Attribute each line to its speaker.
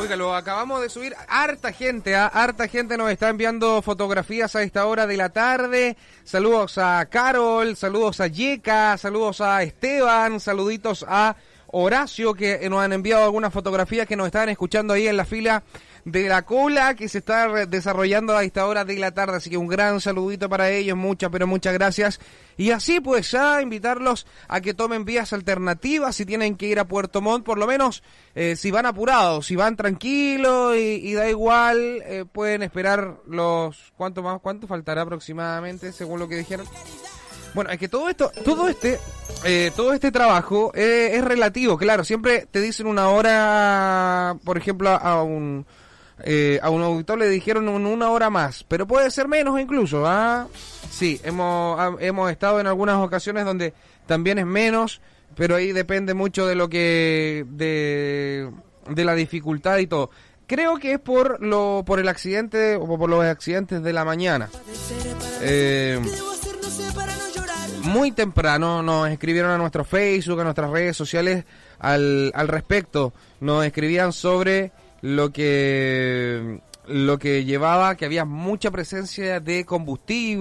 Speaker 1: Oiga, lo acabamos de subir. Harta gente nos está enviando fotografías a esta hora de la tarde. Saludos a Carol, saludos a Yeka, saludos a Esteban, saluditos a Horacio, que nos han enviado algunas fotografías que nos están escuchando ahí en la fila de la cola que se está desarrollando a esta hora de la tarde, así que un gran saludito para ellos, muchas gracias. Y así pues ya invitarlos a que tomen vías alternativas si tienen que ir a Puerto Montt, por lo menos si van apurados, si van tranquilos y da igual, pueden esperar ¿cuánto faltará aproximadamente según lo que dijeron? Bueno, es que todo este trabajo es relativo, claro, siempre te dicen una hora, por ejemplo, a un auditor le dijeron una hora más, pero puede ser menos incluso, ¿ah? Sí, hemos estado en algunas ocasiones donde también es menos, pero ahí depende mucho de lo que de la dificultad y todo. Creo que es por el accidente o por los accidentes de la mañana. Muy temprano nos escribieron a nuestro Facebook, a nuestras redes sociales al respecto. Nos escribían sobre lo que llevaba, que había mucha presencia de combustible.